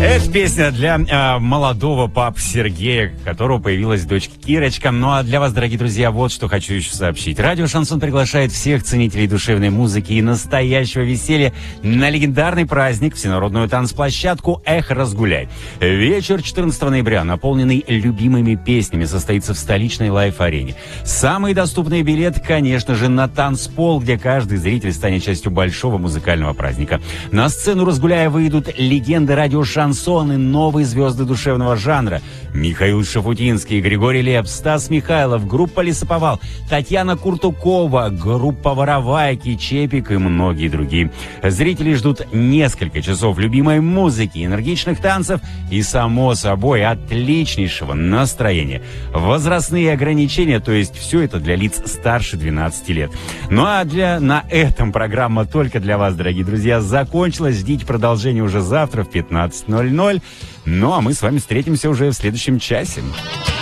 Это песня для молодого папы Сергея, у которого появилась дочка Кирочка. Ну а для вас, дорогие друзья, вот что хочу еще сообщить. Радио «Шансон» приглашает всех ценителей душевной музыки и настоящего веселья на легендарный праздник, всенародную танцплощадку «Эх, разгуляй». Вечер 14 ноября, наполненный любимыми песнями, состоится в столичной лайф-арене. Самый доступный билет, конечно же, на танцпол, где каждый зритель станет частью большого музыкального праздника. На сцену «Разгуляя» выйдут легенды радио «Шансон» и новые звезды душевного жанра. Михаил Шафутинский, Григорий Лепс, Стас Михайлов, группа «Лесоповал», Татьяна Куртукова, группа «Воровайки», Чепик и многие другие. Зрители ждут несколько часов любимой музыки, энергичных танцев и, само собой, отличнейшего настроения. Возрастные ограничения, то есть все это для лиц старше 12 лет. Ну а на этом программа только для вас, дорогие друзья, закончилась. Ждите продолжение уже завтра в 15:00. Ну а мы с вами встретимся уже в следующем часе.